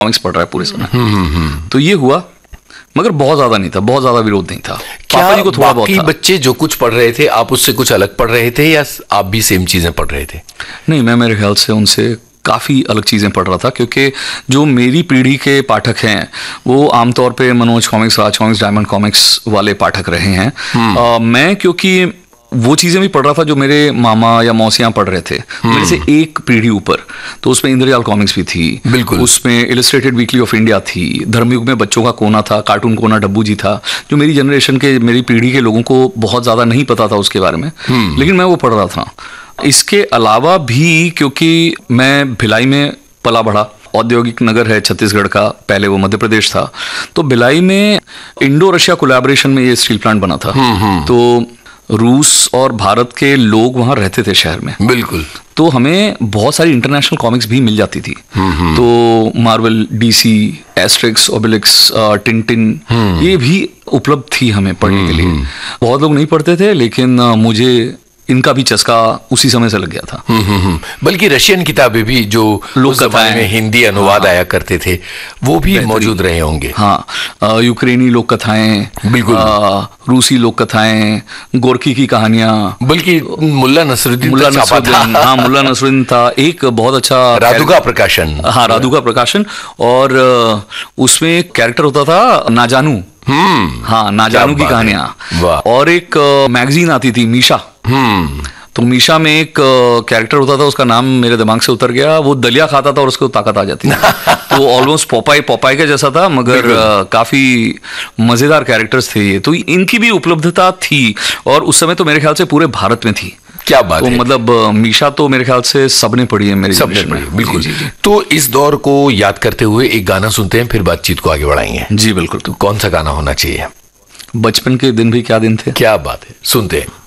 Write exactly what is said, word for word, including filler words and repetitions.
Comics पढ़ रहा है पूरे समय। तो ये हुआ, मगर बहुत ज्यादा नहीं था, बहुत ज्यादा विरोध नहीं था। पापा जी को थोड़ा बहुत था। बच्चे जो कुछ पढ़ रहे थे आप उससे कुछ अलग पढ़ रहे थे या आप भी सेम चीजें पढ़ रहे थे? नहीं, मैं मेरे ख्याल से उनसे काफ़ी अलग चीज़ें पढ़ रहा था, क्योंकि जो मेरी पीढ़ी के पाठक हैं वो आमतौर पे मनोज कॉमिक्स, राज कॉमिक्स, डायमंड कॉमिक्स वाले पाठक रहे हैं। आ, मैं क्योंकि वो चीज़ें भी पढ़ रहा था जो मेरे मामा या मौसियाँ पढ़ रहे थे, मेरे से एक पीढ़ी ऊपर, तो उसमें इंद्रजाल कॉमिक्स भी थी, बिल्कुल, उसमें इलस्ट्रेटेड वीकली ऑफ इंडिया थी, धर्मयुग में बच्चों का कोना था, कार्टून कोना डब्बू जी था, जो मेरी जनरेशन के, मेरी पीढ़ी के लोगों को बहुत ज़्यादा नहीं पता था उसके बारे में, लेकिन मैं वो पढ़ रहा था। इसके अलावा भी क्योंकि मैं भिलाई में पला बढ़ा, औद्योगिक नगर है छत्तीसगढ़ का, पहले वो मध्य प्रदेश था, तो भिलाई में इंडो रशिया कोलैबोरेशन में ये स्टील प्लांट बना था, तो रूस और भारत के लोग वहाँ रहते थे शहर में, बिल्कुल, तो हमें बहुत सारी इंटरनेशनल कॉमिक्स भी मिल जाती थी। तो मार्वल, डीसी, एस्ट्रिक्स, ओबेलिक्स, टिंटिन, ये भी उपलब्ध थी हमें पढ़ने के लिए। बहुत लोग नहीं पढ़ते थे, लेकिन मुझे इनका भी चस्का उसी समय से लग गया था। हम्म हम्म बल्कि रशियन किताबें भी जो लोक कथाएं में हिंदी अनुवाद हाँ, आया करते थे वो भी मौजूद रहे होंगे। हाँ, यूक्रेनी लोक कथाएं, बिल्कुल, रूसी लोक कथाएं, गोरकी की कहानियां, बल्कि मुल्ला नसरुद्दीन मुल्ला नसरुद्दीन हाँ मुल्ला नसरुद्दीन था, एक बहुत अच्छा राधुका प्रकाशन, हाँ राधुका प्रकाशन, और उसमें एक कैरेक्टर होता था नाजानू, हम्म हाँ नाजानू की कहानियां, और एक मैगजीन आती थी मीशा, हम्म तो मीशा में एक कैरेक्टर होता था, उसका नाम मेरे दिमाग से उतर गया, वो दलिया खाता था और उसको ताकत आ जाती थी। तो ऑलमोस्ट पोपाई पोपाई के जैसा था, मगर काफी मजेदार कैरेक्टर्स थे ये, तो इनकी भी उपलब्धता थी, और उस समय तो मेरे ख्याल से पूरे भारत में थी। क्या बात तो है। मतलब मीशा तो मेरे ख्याल से सबने पढ़ी है, मेरी सबने पढ़ी, बिल्कुल। जी, जी। तो इस दौर को याद करते हुए एक गाना सुनते हैं, फिर बातचीत को आगे बढ़ाएंगे। जी बिल्कुल। तो कौन सा गाना होना चाहिए? बचपन के दिन भी क्या दिन थे। क्या बात है, सुनते हैं।